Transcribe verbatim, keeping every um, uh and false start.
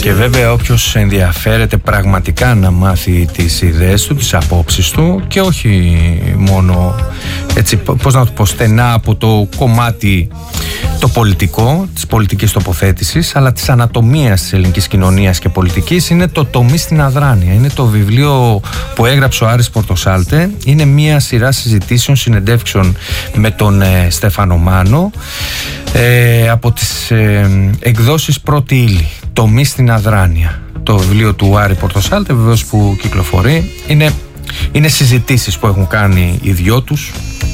Και βέβαια όποιος ενδιαφέρεται πραγματικά να μάθει τις ιδέες του, τις απόψεις του και όχι μόνο έτσι, πώς να το πω, στενά από το κομμάτι το πολιτικό, της πολιτικής τοποθέτησης, αλλά της ανατομίας της ελληνικής κοινωνίας και πολιτικής, είναι το «Τομή στην αδράνεια». Είναι το βιβλίο που έγραψε ο Άρης Πορτοσάλτε. Είναι μια σειρά συζητήσεων, συνεντεύξεων με τον ε, Στέφανο Μάνο ε, από τις ε, εκδόσεις Πρώτη Ύλη. «Τομή στην αδράνεια». Το βιβλίο του Άρη Πορτοσάλτε, βεβαίως, που κυκλοφορεί. Είναι, είναι συζητήσεις που έχουν κάνει οι δυο τους